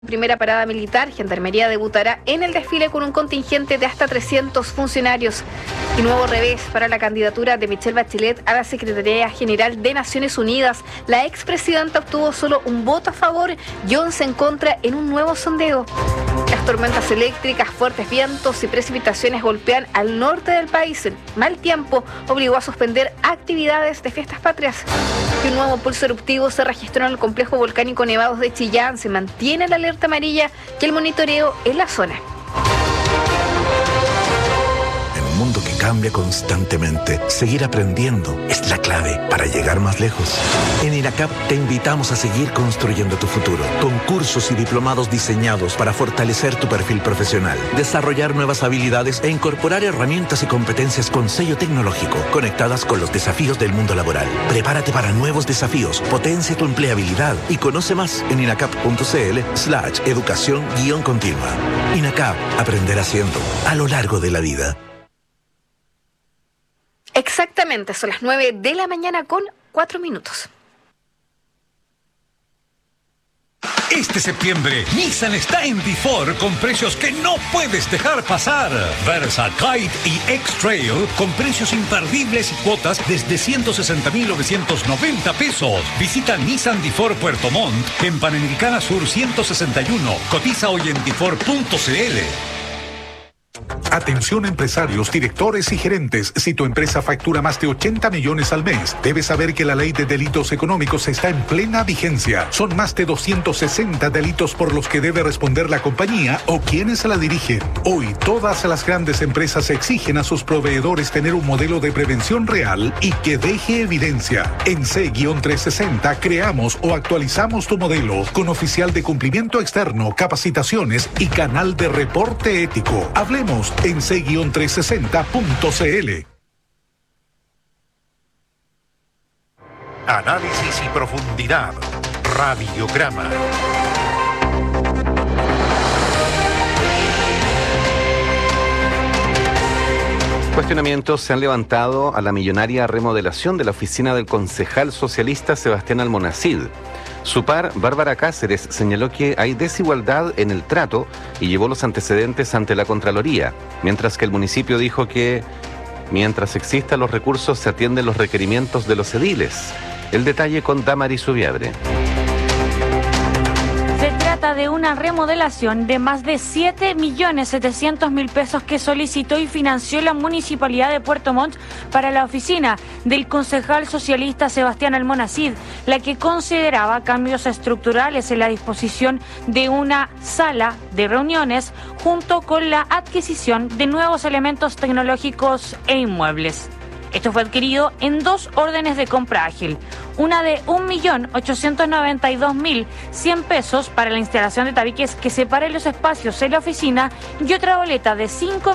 Primera parada militar, Gendarmería debutará en el desfile con un contingente de hasta 300 funcionarios. Y nuevo revés para la candidatura de Michelle Bachelet a la Secretaría General de Naciones Unidas. La expresidenta obtuvo solo un voto a favor y 11 en contra en un nuevo sondeo. Las tormentas eléctricas, fuertes vientos y precipitaciones golpean al norte del país. El mal tiempo obligó a suspender actividades de fiestas patrias. Y un nuevo pulso eruptivo se registró en el complejo volcánico Nevados de Chillán. Se mantiene la alerta amarilla y el monitoreo en la zona. En un mundo que cambia constantemente, seguir aprendiendo es la clave para llegar más lejos. En INACAP te invitamos a seguir construyendo tu futuro, con cursos y diplomados diseñados para fortalecer tu perfil profesional, desarrollar nuevas habilidades e incorporar herramientas y competencias con sello tecnológico, conectadas con los desafíos del mundo laboral. Prepárate para nuevos desafíos, potencia tu empleabilidad y conoce más en inacap.cl/educación-continua. INACAP, aprender haciendo, a lo largo de la vida. Exactamente, son las 9 de la mañana con 4 minutos. Este septiembre, Nissan está en D4 con precios que no puedes dejar pasar. Versa, Kite y X-Trail con precios imperdibles y cuotas desde 160.990 pesos. Visita Nissan D4 Puerto Montt en Panamericana Sur 161. Cotiza hoy en d4.cl. Atención empresarios, directores y gerentes. Si tu empresa factura más de 80 millones al mes, debes saber que la ley de delitos económicos está en plena vigencia. Son más de 260 delitos por los que debe responder la compañía o quienes la dirigen. Hoy, todas las grandes empresas exigen a sus proveedores tener un modelo de prevención real y que deje evidencia. En C-360 creamos o actualizamos tu modelo con oficial de cumplimiento externo, capacitaciones y canal de reporte ético. Hablemos en c-360.cl. Análisis y profundidad. Radiograma. Cuestionamientos se han levantado a la millonaria remodelación de la oficina del concejal socialista Sebastián Almonacid. Su par, Bárbara Cáceres, señaló que hay desigualdad en el trato y llevó los antecedentes ante la Contraloría, mientras que el municipio dijo que mientras existan los recursos se atienden los requerimientos de los ediles. El detalle con Damaris Ubiabre. Se trata de una remodelación de más de 7.700.000 pesos que solicitó y financió la Municipalidad de Puerto Montt para la oficina del concejal socialista Sebastián Almonacid, la que consideraba cambios estructurales en la disposición de una sala de reuniones junto con la adquisición de nuevos elementos tecnológicos e inmuebles. Esto fue adquirido en 2 órdenes de compra ágil. Una de 1.892.100 pesos para la instalación de tabiques que separen los espacios en la oficina y otra boleta de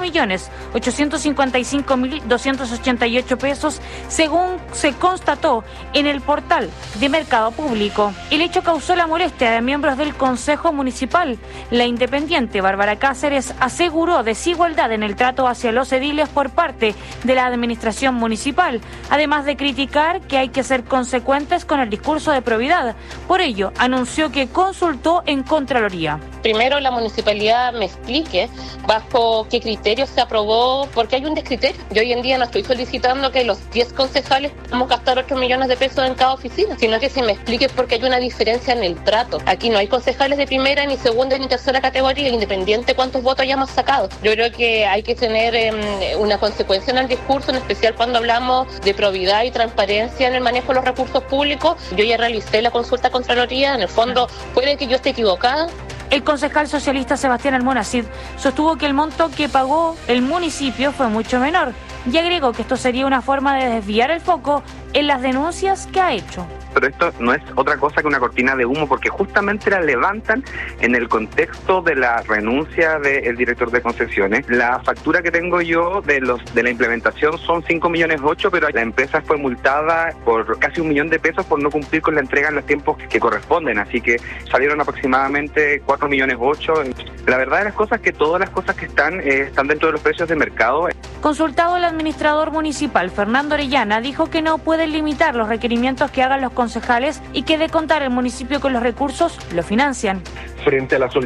5.855.288 pesos, según se constató en el portal de Mercado Público. El hecho causó la molestia de miembros del Consejo Municipal. La independiente Bárbara Cáceres aseguró desigualdad en el trato hacia los ediles por parte de la administración municipal, además de criticar que hay que ser consecuentes con el discurso de probidad. Por ello, anunció que consultó en Contraloría. Primero, la municipalidad me explique bajo qué criterios se aprobó, porque hay un descriterio. Yo hoy en día no estoy solicitando que los 10 concejales vamos a gastar 8 millones de pesos en cada oficina, sino que se me explique porque hay una diferencia en el trato. Aquí no hay concejales de primera, ni segunda, ni tercera categoría, independiente cuántos votos hayamos sacado. Yo creo que hay que tener una consecuencia en el discurso, en especial cuando hablamos de probidad y transparencia en el manejo de los recursos públicos. Yo ya realicé la consulta a Contraloría, en el fondo puede que yo esté equivocada. El concejal socialista Sebastián Almonacid sostuvo que el monto que pagó el municipio fue mucho menor y agregó que esto sería una forma de desviar el foco en las denuncias que ha hecho. Pero esto no es otra cosa que una cortina de humo, porque justamente la levantan en el contexto de la renuncia del director de concesiones. La factura que tengo yo de la implementación son 5,8 millones, pero la empresa fue multada por casi 1 millón de pesos por no cumplir con la entrega en los tiempos que corresponden, así que salieron aproximadamente 4,8 millones. La verdad de las cosas es que todas las cosas que están dentro de los precios de mercado. Consultado el administrador municipal Fernando Orellana dijo que no pueden limitar los requerimientos que hagan los concejales y que de contar el municipio con los recursos lo financian. Frente a la